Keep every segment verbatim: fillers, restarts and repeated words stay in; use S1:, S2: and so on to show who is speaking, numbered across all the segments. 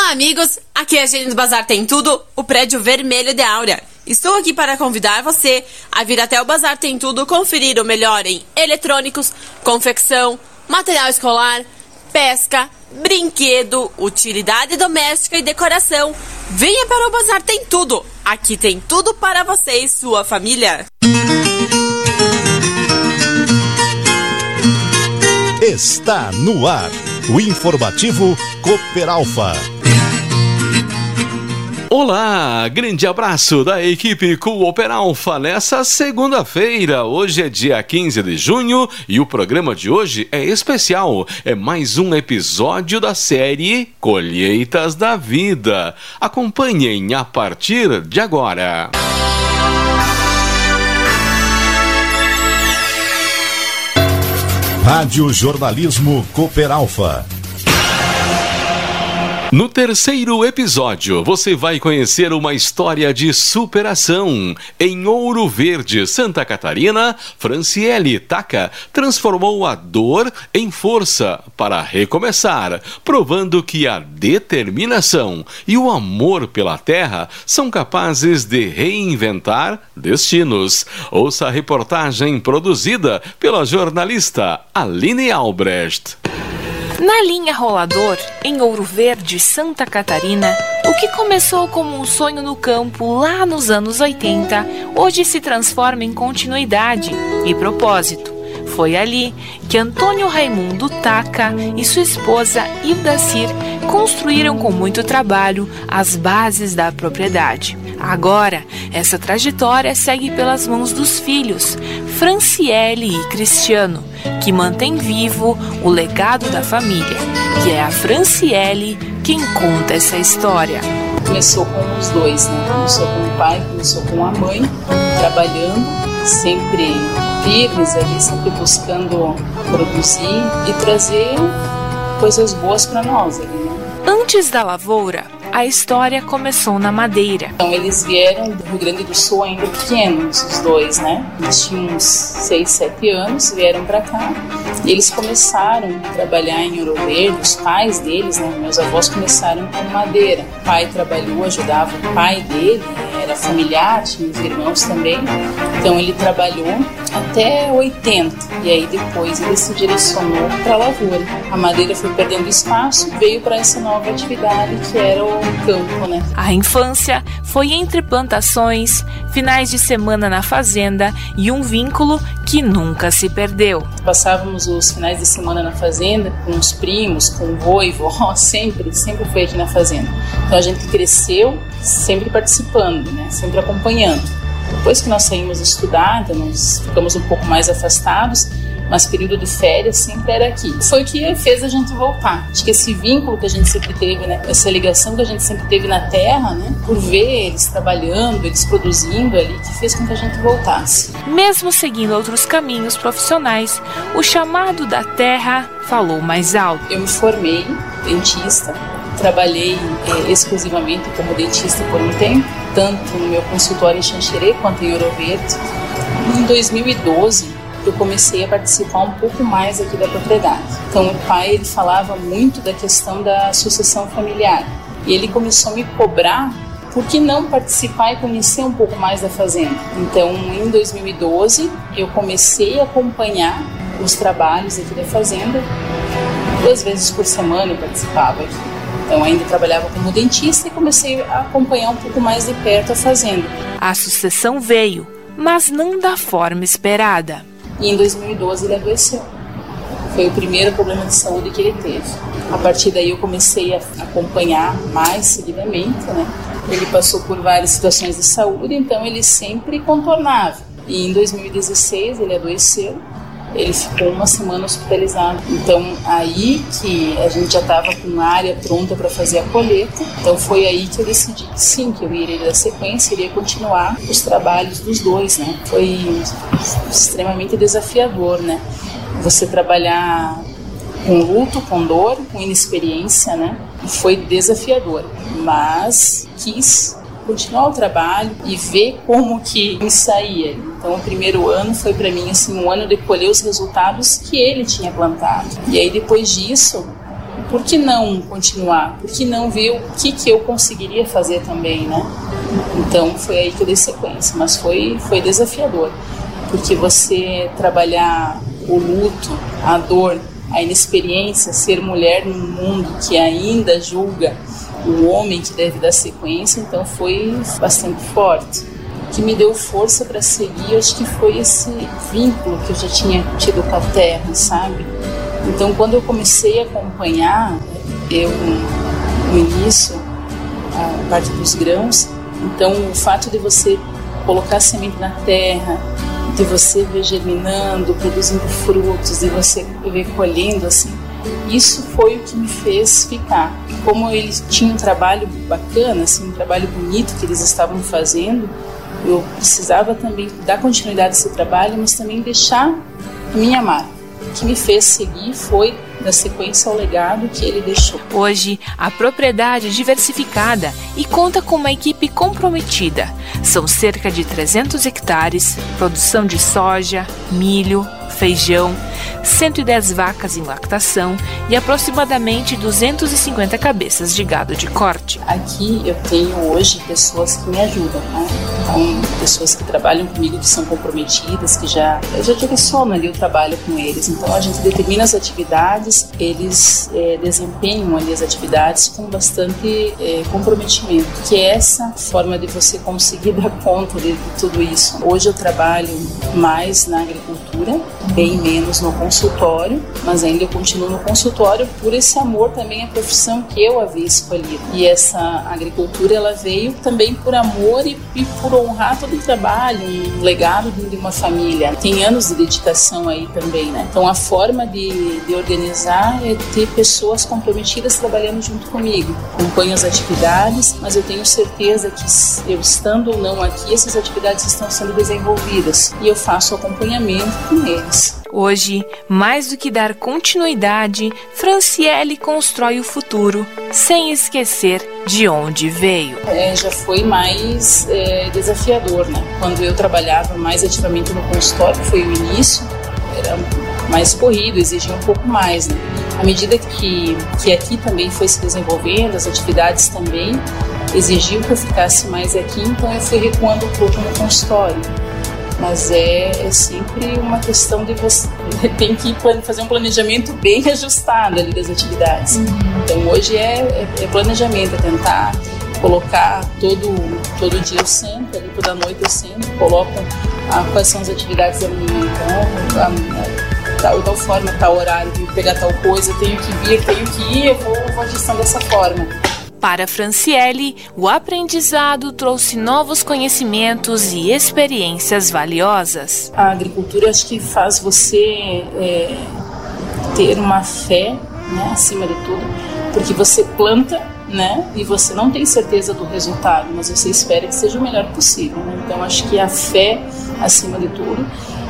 S1: Olá, amigos! Aqui é a Jenny do Bazar Tem Tudo, o prédio vermelho de Áurea. Estou aqui para convidar você a vir até o Bazar Tem Tudo conferir o melhor em eletrônicos, confecção, material escolar, pesca, brinquedo, utilidade doméstica e decoração. Venha para o Bazar Tem Tudo. Aqui tem tudo para você e sua família.
S2: Está no ar o informativo Cooperalfa.
S3: Olá, grande abraço da equipe Cooperalfa nessa segunda-feira. Hoje é dia quinze de junho e o programa de hoje é especial. É mais um episódio da série Colheitas da Vida. Acompanhem a partir de agora.
S2: Rádio Jornalismo Cooperalfa.
S3: No terceiro episódio, você vai conhecer uma história de superação. Em Ouro Verde, Santa Catarina, Franciele Taca transformou a dor em força para recomeçar, provando que a determinação e o amor pela terra são capazes de reinventar destinos. Ouça a reportagem produzida pela jornalista Aline Albrecht.
S4: Na linha Rolador, em Ouro Verde, Santa Catarina, o que começou como um sonho no campo lá nos anos oitenta, hoje se transforma em continuidade e propósito. Foi ali que Antônio Raimundo Taca e sua esposa Ildacir construíram com muito trabalho as bases da propriedade. Agora, essa trajetória segue pelas mãos dos filhos, Franciele e Cristiano, que mantém vivo o legado da família. E é a Franciele quem conta essa história.
S5: Começou com os dois, né? Começou com o pai, começou com a mãe, trabalhando, sempre firmes ali, sempre buscando produzir e trazer coisas boas para nós ali, né?
S4: Antes da lavoura, a história começou na madeira.
S5: Então eles vieram do Rio Grande do Sul ainda pequenos, os dois, né? Eles tinham uns seis, sete anos, vieram para cá. E eles começaram a trabalhar em Ouro Verde, os pais deles, né? Meus avós começaram com madeira. O pai trabalhou, ajudava o pai dele, era familiar, tinha os irmãos também. Então ele trabalhou até oitenta. E aí depois ele se direcionou para a lavoura. A madeira foi perdendo espaço, veio para essa nova atividade que era o campo, né?
S4: A infância foi entre plantações, finais de semana na fazenda e um vínculo que nunca se perdeu.
S5: Passávamos os finais de semana na fazenda com os primos, com o vô e vó, sempre, sempre foi aqui na fazenda. Então a gente cresceu sempre participando, né? Sempre acompanhando. Depois que nós saímos estudar, então nós ficamos um pouco mais afastados, mas período de férias sempre era aqui. Foi o que fez a gente voltar. Acho que esse vínculo que a gente sempre teve, né? Essa ligação que a gente sempre teve na terra, né? Por ver eles trabalhando, eles produzindo ali, que fez com que a gente voltasse.
S4: Mesmo seguindo outros caminhos profissionais, o chamado da terra falou mais alto.
S5: Eu me formei dentista, trabalhei eh, exclusivamente como dentista por um tempo, tanto no meu consultório em Xanxerê quanto em Ouro Verde. Em dois mil e doze, eu comecei a participar um pouco mais aqui da propriedade. Então o pai ele falava muito da questão da sucessão familiar e ele começou a me cobrar por que não participar e conhecer um pouco mais da fazenda. Então em dois mil e doze eu comecei a acompanhar os trabalhos aqui da fazenda. Duas vezes por semana eu participava aqui. Então ainda trabalhava como dentista e comecei a acompanhar um pouco mais de perto a fazenda.
S4: A sucessão veio, mas não da forma esperada.
S5: E em dois mil e doze ele adoeceu. Foi o primeiro problema de saúde que ele teve. A partir daí eu comecei a acompanhar mais seguidamente, né? Ele passou por várias situações de saúde, então ele sempre contornava. E em dois mil e dezesseis ele adoeceu. Ele ficou uma semana hospitalizado. Então aí que a gente já estava com a área pronta para fazer a colheita. Então foi aí que eu decidi que sim, que eu iria dar sequência, iria continuar os trabalhos dos dois, né? Foi extremamente desafiador, né? Você trabalhar com luto, com dor, com inexperiência, né? Foi desafiador, mas quis continuar o trabalho e ver como que me saía. Então o primeiro ano foi para mim assim um ano de colher os resultados que ele tinha plantado. E aí depois disso por que não continuar? Por que não ver o que, que eu conseguiria fazer também, né? Então foi aí que eu dei sequência, mas foi, foi desafiador, porque você trabalhar o luto, a dor, a inexperiência, ser mulher num mundo que ainda julga o homem que deve dar sequência, então foi bastante forte. O que me deu força para seguir, acho que foi esse vínculo que eu já tinha tido com a terra, sabe? Então, quando eu comecei a acompanhar, eu, no início, a parte dos grãos, então o fato de você colocar a semente na terra, de você ver germinando, produzindo frutos, de você ver colhendo, assim, isso foi o que me fez ficar. E como eles tinham um trabalho bacana, assim, um trabalho bonito que eles estavam fazendo, eu precisava também dar continuidade a esse trabalho, mas também deixar a minha marca. O que me fez seguir foi da sequência ao legado que ele deixou.
S4: Hoje, a propriedade é diversificada e conta com uma equipe comprometida. São cerca de trezentos hectares, produção de soja, milho, feijão, cento e dez vacas em lactação e aproximadamente duzentas e cinquenta cabeças de gado de corte.
S5: Aqui eu tenho hoje pessoas que me ajudam, né? Então, pessoas que trabalham comigo, que são comprometidas, que já, eu já direciono ali o trabalho com eles. Então a gente determina as atividades, eles é, desempenham ali as atividades com bastante é, comprometimento, que é essa forma de você conseguir dar conta de, de tudo isso. Hoje eu trabalho mais na agricultura, bem menos no consultório, mas ainda eu continuo no consultório por esse amor também à profissão que eu havia escolhido. E essa agricultura, ela veio também por amor e, e por honrar todo o trabalho, um legado de uma família. Tem anos de dedicação aí também, né? Então a forma de, de organizar é ter pessoas comprometidas trabalhando junto comigo. Acompanho as atividades, mas eu tenho certeza que eu estando ou não aqui, essas atividades estão sendo desenvolvidas e eu faço acompanhamento com eles.
S4: Hoje, mais do que dar continuidade, Franciele constrói o futuro, sem esquecer de onde veio.
S5: É, já foi mais é, desafiador, né? Quando eu trabalhava mais ativamente no consultório, foi o início, era mais corrido, exigia um pouco mais, né? À medida que, que aqui também foi se desenvolvendo, as atividades também exigiam que eu ficasse mais aqui, então eu fui recuando um pouco no consultório. Mas é, é sempre uma questão de você tem que fazer um planejamento bem ajustado ali das atividades. Uhum. Então hoje é, é, é planejamento, é tentar colocar todo, todo dia eu sento, ali toda noite eu sento, coloco ah, quais são as atividades da manhã, então, a, tal, tal forma, tal horário, tenho que pegar tal coisa, tenho que vir, tenho que ir, eu vou, vou ajustando dessa forma.
S4: Para Franciele, o aprendizado trouxe novos conhecimentos e experiências valiosas.
S5: A agricultura acho que faz você é, ter uma fé, né, acima de tudo, porque você planta, né, e você não tem certeza do resultado, mas você espera que seja o melhor possível, né? Então acho que a fé acima de tudo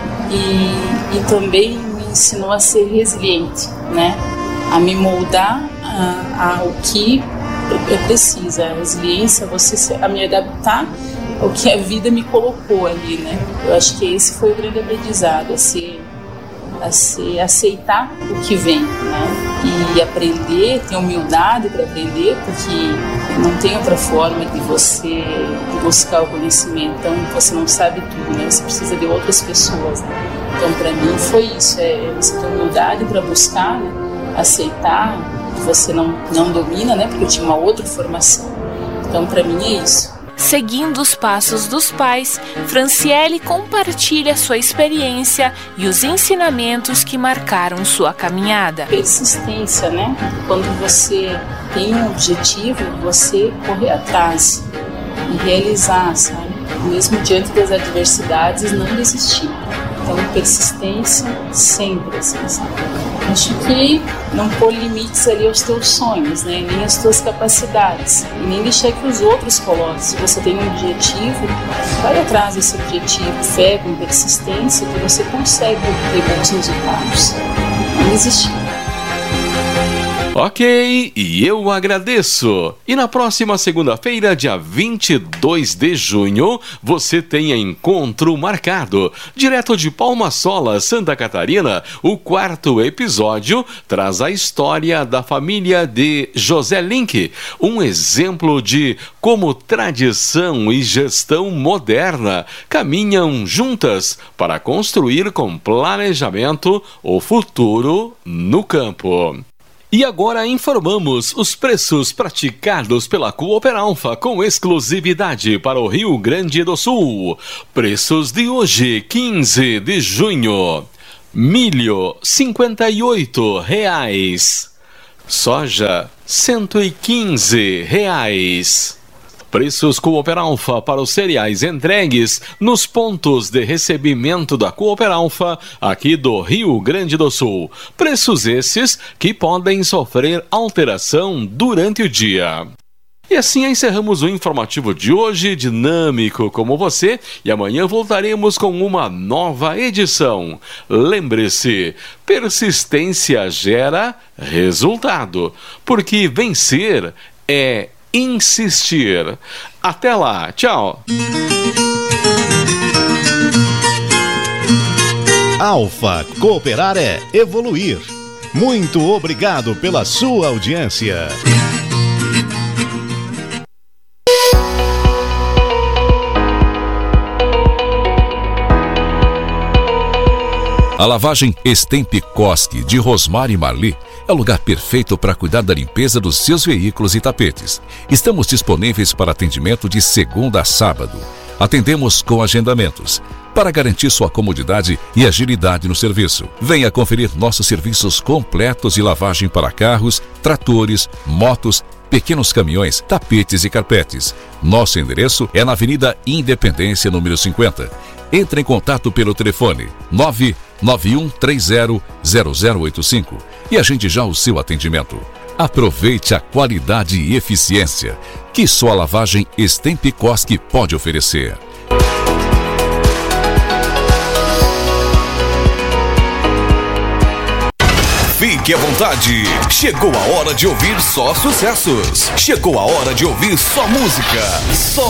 S5: e, e também me ensinou a ser resiliente, né, a me moldar a, ao que é preciso, a resiliência, você se, a me adaptar ao que a vida me colocou ali, né? Eu acho que esse foi o grande aprendizado, a se, a se aceitar o que vem, né? E aprender, ter humildade para aprender, porque não tem outra forma de você de buscar o conhecimento, então você não sabe tudo, né? Você precisa de outras pessoas, né? Então para mim foi isso, é você ter humildade para buscar, né? Aceitar que você não, não domina, né? Porque eu tinha uma outra formação. Então, para mim é isso.
S4: Seguindo os passos dos pais, Franciele compartilha sua experiência e os ensinamentos que marcaram sua caminhada.
S5: Persistência, né? Quando você tem um objetivo, você correr atrás e realizar, sabe? Mesmo diante das adversidades, não desistir. Então, persistência sempre, assim, sabe? Acho que não pôr limites ali aos teus sonhos, né? Nem às tuas capacidades. E nem deixar que os outros coloquem. Se você tem um objetivo, vai atrás desse objetivo. Fé, com persistência, que você consegue ter bons resultados. Não desistir.
S3: Ok, e eu agradeço. E na próxima segunda-feira, dia vinte e dois de junho, você tem encontro marcado. Direto de Palma Sola, Santa Catarina, o quarto episódio traz a história da família de José Link, um exemplo de como tradição e gestão moderna caminham juntas para construir com planejamento o futuro no campo. E agora informamos os preços praticados pela Cooperalfa com exclusividade para o Rio Grande do Sul. Preços de hoje, quinze de junho. Milho, cinquenta e oito reais. Soja, cento e quinze reais. Preços Cooperalfa para os cereais entregues nos pontos de recebimento da Cooperalfa aqui do Rio Grande do Sul. Preços esses que podem sofrer alteração durante o dia. E assim encerramos o informativo de hoje, dinâmico como você, e amanhã voltaremos com uma nova edição. Lembre-se, persistência gera resultado, porque vencer é insistir. Até lá, tchau.
S2: Alfa, cooperar é evoluir. Muito obrigado pela sua audiência.
S6: A lavagem Stemp Koski de Rosmar e Marli é o lugar perfeito para cuidar da limpeza dos seus veículos e tapetes. Estamos disponíveis para atendimento de segunda a sábado. Atendemos com agendamentos, para garantir sua comodidade e agilidade no serviço. Venha conferir nossos serviços completos de lavagem para carros, tratores, motos, pequenos caminhões, tapetes e carpetes. Nosso endereço é na Avenida Independência, número cinquenta. Entre em contato pelo telefone nove nove um três zero zero zero oito cinco e agende já o seu atendimento. Aproveite a qualidade e eficiência que só a lavagem Stemp Koski pode oferecer. Fique à vontade. Chegou a hora de ouvir só sucessos. Chegou a hora de ouvir só música. Só